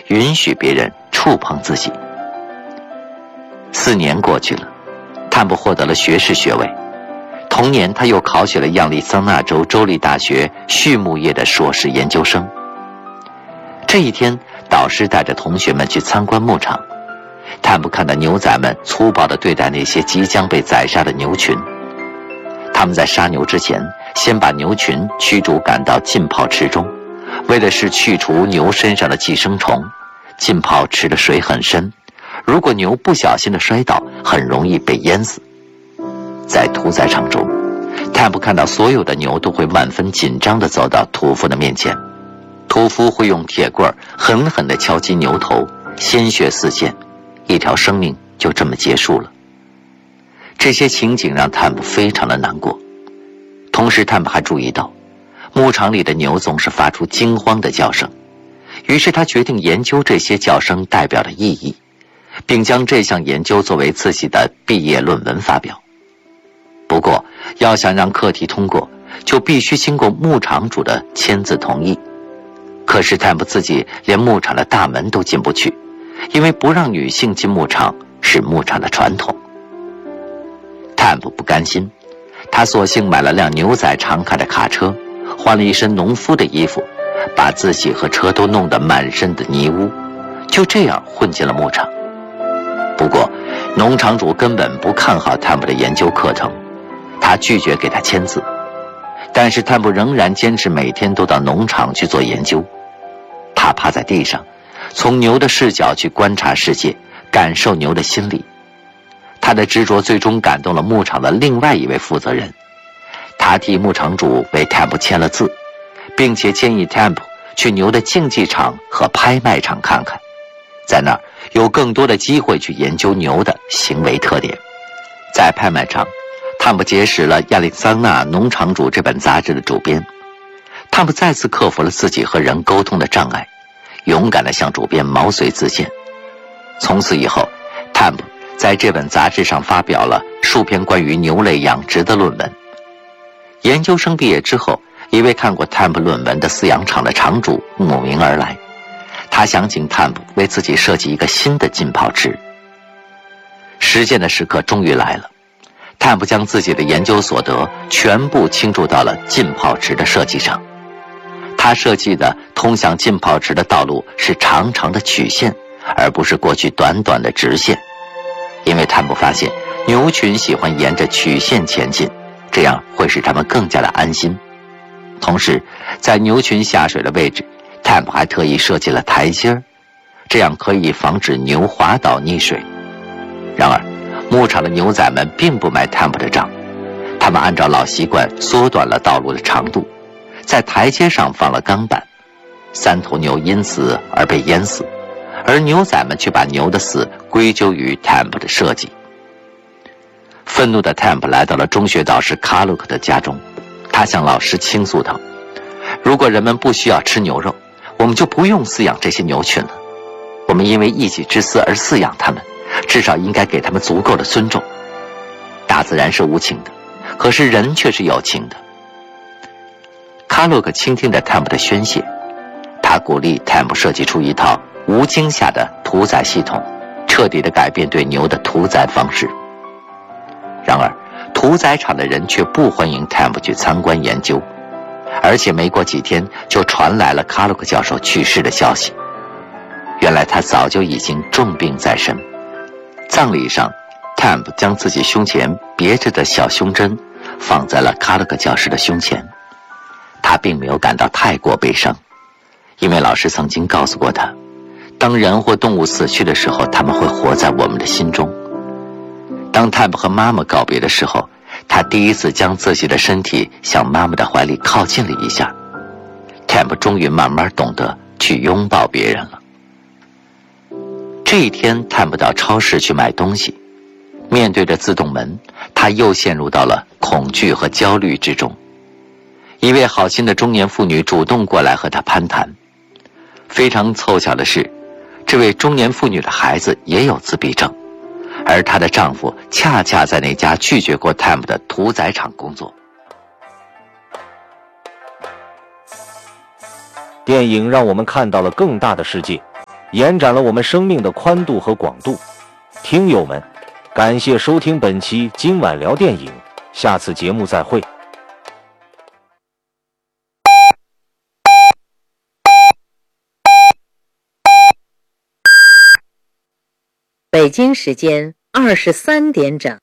允许别人触碰自己。4年过去了，坦普获得了学士学位。同年，他又考取了亚利桑那州州立大学畜牧业的硕士研究生。这一天，导师带着同学们去参观牧场。坦普看到牛仔们粗暴地对待那些即将被宰杀的牛群。他们在杀牛之前，先把牛群驱逐赶到浸泡池中，为的是去除牛身上的寄生虫。浸泡池的水很深，如果牛不小心地摔倒，很容易被淹死。在屠宰场中，坦普看到所有的牛都会万分紧张地走到屠夫的面前，屠夫会用铁棍狠狠地敲击牛头，鲜血四溅，一条生命就这么结束了。这些情景让坦普非常的难过。同时坦普还注意到，牧场里的牛总是发出惊慌的叫声，于是他决定研究这些叫声代表的意义，并将这项研究作为自己的毕业论文发表。不过，要想让课题通过，就必须经过牧场主的签字同意。可是坦普自己连牧场的大门都进不去，因为不让女性进牧场是牧场的传统。坦普不甘心，他索性买了辆牛仔常开的卡车，换了一身农夫的衣服，把自己和车都弄得满身的泥污，就这样混进了牧场。不过，农场主根本不看好坦普的研究课程，他拒绝给他签字。但是坦普仍然坚持每天都到农场去做研究。他趴在地上，从牛的视角去观察世界，感受牛的心理。他的执着最终感动了牧场的另外一位负责人，他替牧场主为坦普签了字，并且建议坦普去牛的竞技场和拍卖场看看，在那儿有更多的机会去研究牛的行为特点。在拍卖场，坦普结识了《亚利桑那农场主》这本杂志的主编。坦普再次克服了自己和人沟通的障碍，勇敢地向主编毛遂自荐。从此以后，坦普在这本杂志上发表了数篇关于牛类养殖的论文。研究生毕业之后，一位看过坦普论文的饲养场的场主慕名而来，他想请坦普为自己设计一个新的浸泡池。实践的时刻终于来了，坦普将自己的研究所得全部倾注到了浸泡池的设计上。他设计的通向浸泡池的道路是长长的曲线，而不是过去短短的直线。因为坦普发现牛群喜欢沿着曲线前进，这样会使它们更加的安心。同时，在牛群下水的位置，坦普还特意设计了台阶，这样可以防止牛滑倒溺水。然而，牧场的牛仔们并不买坦普的账，他们按照老习惯缩短了道路的长度，在台阶上放了钢板，3头牛因此而被淹死，而牛仔们却把牛的死归咎于坦普的设计。愤怒的坦普来到了中学导师卡鲁克的家中，他向老师倾诉道：如果人们不需要吃牛肉，我们就不用饲养这些牛群了。我们因为一己之私而饲养它们，至少应该给他们足够的尊重。大自然是无情的，可是人却是有情的。卡洛克倾听着坦普的宣泄，他鼓励坦普设计出一套无惊吓的屠宰系统，彻底地改变对牛的屠宰方式。然而，屠宰场的人却不欢迎坦普去参观研究，而且没过几天就传来了卡洛克教授去世的消息。原来他早就已经重病在身。葬礼上，坦普将自己胸前别着的小胸针放在了卡洛克教师的胸前。他并没有感到太过悲伤，因为老师曾经告诉过他，当人或动物死去的时候，他们会活在我们的心中。当坦普和妈妈告别的时候，他第一次将自己的身体向妈妈的怀里靠近了一下。坦普终于慢慢懂得去拥抱别人了。这一天，坦普到超市去买东西，面对着自动门，他又陷入到了恐惧和焦虑之中。一位好心的中年妇女主动过来和他攀谈。非常凑巧的是，这位中年妇女的孩子也有自闭症，而她的丈夫恰恰在那家拒绝过坦普的屠宰场工作。 电影让我们看到了更大的世界， 延展了我们生命的宽度和广度。听友们，感谢收听本期今晚聊电影，下次节目再会。 北京时间23点整。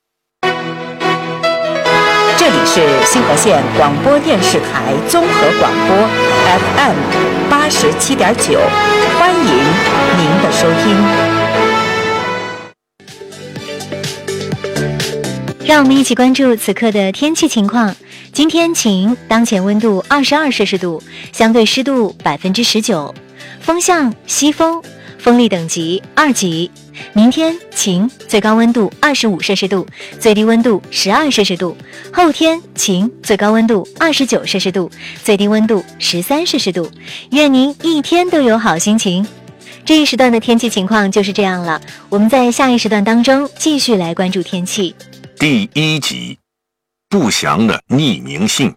这里是新河县广播电视台综合广播 FM 87.9，欢迎您的收听。 让我们一起关注此刻的天气情况。今天晴，当前温度22摄氏度，相对湿度19%，风向西风，风力等级2级。明天晴，最高温度25摄氏度，最低温度12摄氏度。后天晴，最高温度29摄氏度，最低温度13摄氏度。愿您一天都有好心情。这一时段的天气情况就是这样了，我们在下一时段当中继续来关注天气。 第1集，不祥的匿名信。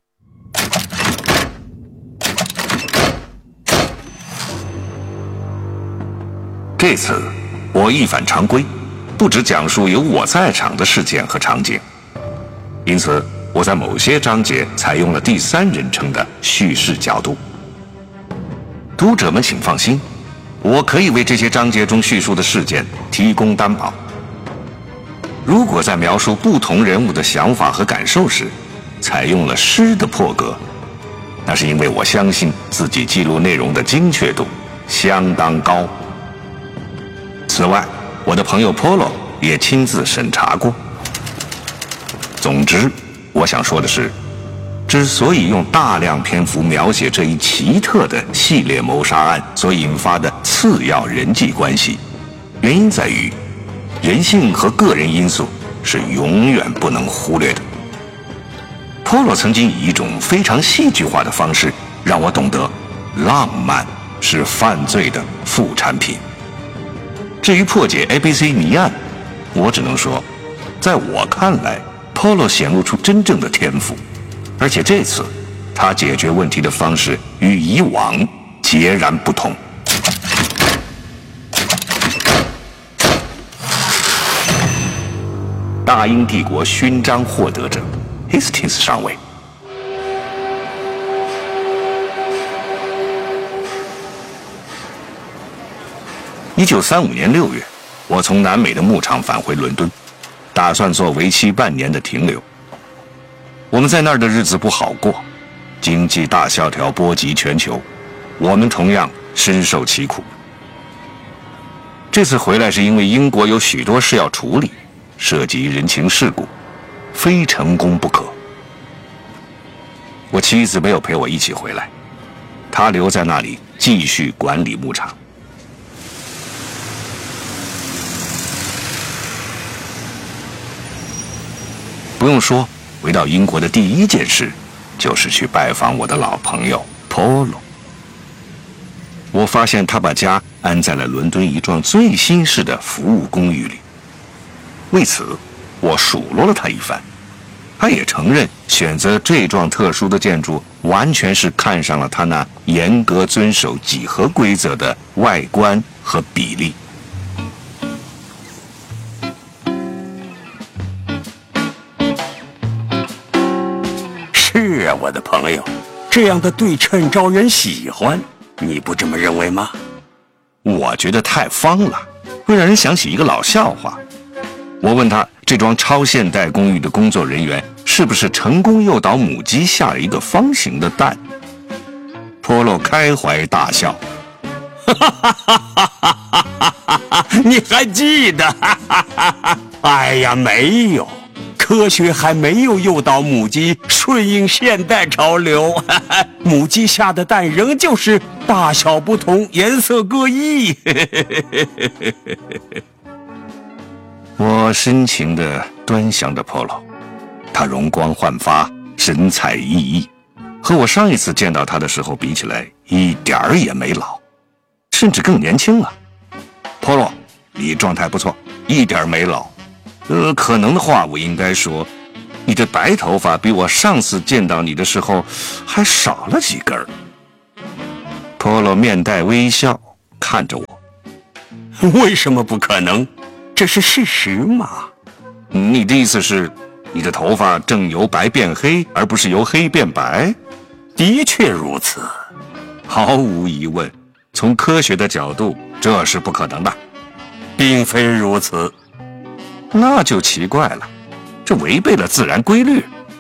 这次我一反常规，不只讲述有我在场的事件和场景，因此我在某些章节采用了第3人称的叙事角度。读者们请放心，我可以为这些章节中叙述的事件提供担保。如果在描述不同人物的想法和感受时，采用了诗的破格，那是因为我相信自己记录内容的精确度相当高。此外，我的朋友 Polo 也亲自审查过。总之，我想说的是，之所以用大量篇幅描写这一奇特的系列谋杀案所引发的次要人际关系，原因在于人性和个人因素是永远不能忽略的。Polo 曾经以一种非常戏剧化的方式让我懂得，浪漫是犯罪的副产品。至于破解 ABC 谜案，我只能说，在我看来 Polo 显露出真正的天赋，而且这次他解决问题的方式与以往截然不同。大英帝国勋章获得者 Hastings 上尉。1935年6月，我从南美的牧场返回伦敦，打算做为期半年的停留。我们在那儿的日子不好过，经济大萧条波及全球，我们同样深受其苦。这次回来是因为英国有许多事要处理，涉及人情世故，非成功不可。我妻子没有陪我一起回来，她留在那里继续管理牧场。不用说，回到英国的第一件事就是去拜访我的老朋友 Polo。我发现他把家安在了伦敦一幢最新式的服务公寓里。为此，我数落了他一番。他也承认，选择这幢特殊的建筑，完全是看上了他那严格遵守几何规则的外观和比例。 是啊，我的朋友，这样的对称招人喜欢，你不这么认为吗？ 我觉得太方了，会让人想起一个老笑话。我问他，这幢超现代公寓的工作人员是不是成功诱导母鸡下了一个方形的蛋？Polo 开怀大笑， 你还记得？哎呀，没有。科学还没有诱导母鸡顺应现代潮流，母鸡下的蛋仍旧是大小不同，颜色各异。 我深情地端详着 Polo， 他容光焕发，神采奕奕，和我上一次见到他的时候比起来，一点儿也没老，甚至更年轻了。Polo， 你状态不错，一点没老。可能的话，我应该说，你的白头发比我上次见到你的时候还少了几根。Polo 面带微笑看着我， 为什么不可能？这是事实嘛。 你的意思是，你的头发正由白变黑，而不是由黑变白？ 的确如此。 毫无疑问，从科学的角度，这是不可能的。 并非如此。 那就奇怪了，这违背了自然规律。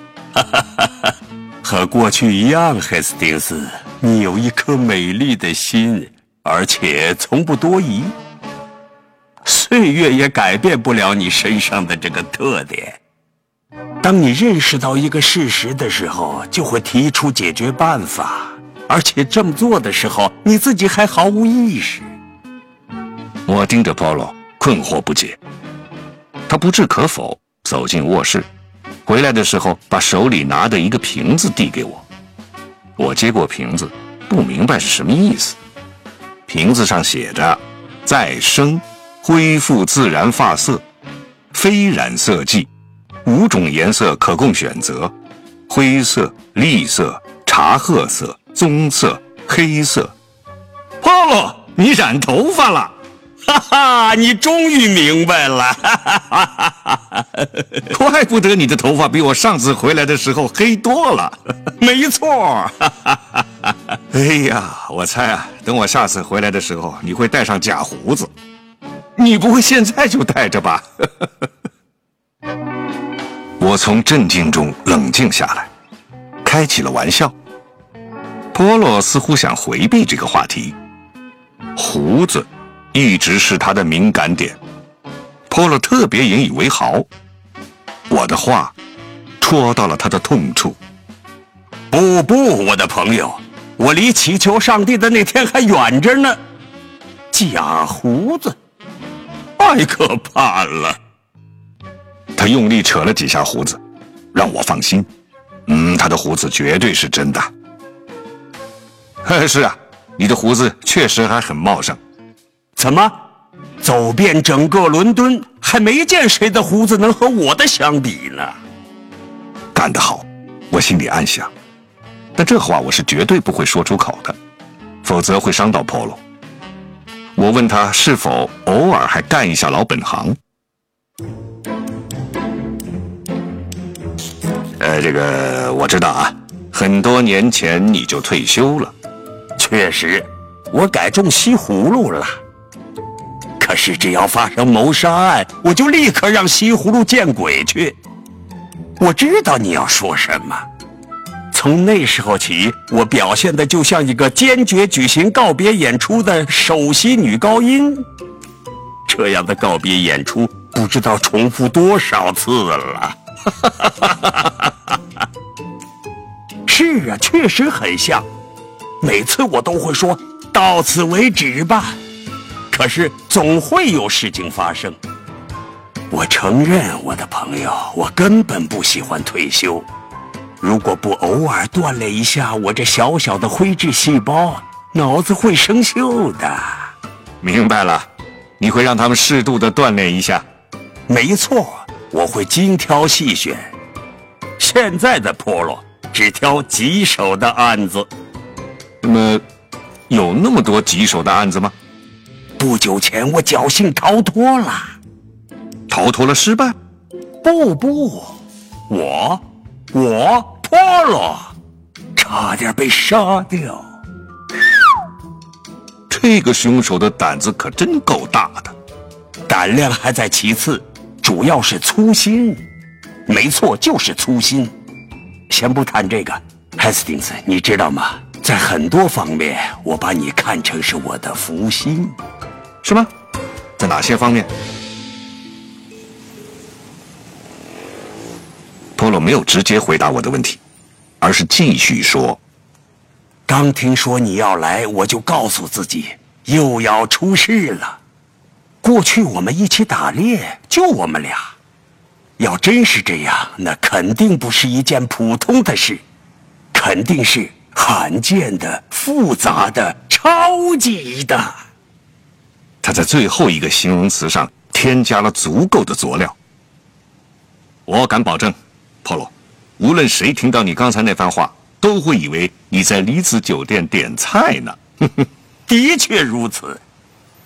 和过去一样，黑斯汀斯，你有一颗美丽的心，而且从不多疑。岁月也改变不了你身上的这个特点。当你认识到一个事实的时候，就会提出解决办法，而且这么做的时候，你自己还毫无意识。 我盯着 Polo， 困惑不解。他不置可否，走进卧室，回来的时候把手里拿的一个瓶子递给我。我接过瓶子，不明白是什么意思。瓶子上写着“再生，恢复自然发色，非染色剂，5种颜色可供选择：灰色、栗色、茶褐色、棕色、黑色。” Polo， 你染头发了！哈哈，你终于明白了！ 怪不得你的头发比我上次回来的时候黑多了。 没错。 哎呀，我猜啊，等我下次回来的时候，你会带上假胡子。你不会现在就带着吧？我从震惊中冷静下来，开起了玩笑。Polo似乎想回避这个话题，胡子一直是他的敏感点。Polo 特别引以为豪，我的话戳到了他的痛处。 不，我的朋友，我离祈求上帝的那天还远着呢。假胡子，太可怕了。 他用力扯了几下胡子，让我放心。他的胡子绝对是真的。是啊，你的胡子确实还很茂盛。 怎么，走遍整个伦敦，还没见谁的胡子能和我的相比呢？ 干得好，我心里暗想。但这话我是绝对不会说出口的，否则会伤到 Polo。我问他是否偶尔还干一下老本行。这个我知道啊，很多年前你就退休了。 确实，我改种西葫芦了。可是只要发生谋杀案，我就立刻让西葫芦见鬼去。我知道你要说什么。从那时候起，我表现的就像一个坚决举行告别演出的首席女高音。这样的告别演出不知道重复多少次了。是啊，确实很像。每次我都会说到此为止吧，可是总会有事情发生。我承认，我的朋友，我根本不喜欢退休。如果不偶尔锻炼一下我这小小的灰质细胞，脑子会生锈的。 明白了，你会让他们适度的锻炼一下。 没错，我会精挑细选。现在的 Polo 只挑棘手的案子。 那么，有那么多棘手的案子吗？ 不久前我侥幸逃脱了。 逃脱了失败？ 不，我 Polo 差点被杀掉。 这个凶手的胆子可真够大的。 胆量还在其次，主要是粗心。没错，就是粗心。先不谈这个，海斯汀斯，你知道吗？在很多方面，我把你看成是我的福星。 是吗？在哪些方面？Polo没有直接回答我的问题，而是继续说： 刚听说你要来，我就告诉自己又要出事了。过去我们一起打猎，就我们俩。要真是这样，那肯定不是一件普通的事，肯定是罕见的、复杂的、超级的。 他在最后一个形容词上添加了足够的佐料。我敢保证 ，Polo， 无论谁听到你刚才那番话，都会以为你在离子酒店点菜呢。 的确如此，